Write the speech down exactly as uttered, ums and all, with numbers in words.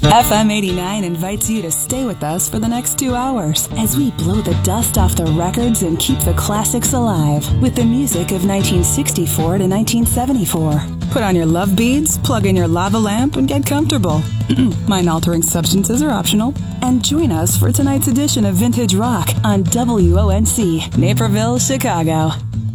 F M eighty-nine invites you to stay with us for the next two hours as we blow the dust off the records and keep the classics alive with the music of nineteen sixty-four to nineteen seventy-four. Put on your love beads, plug in your lava lamp, and get comfortable. Mind-altering substances are optional. And join us for tonight's edition of Vintage Rock on W O N C, Naperville, Chicago.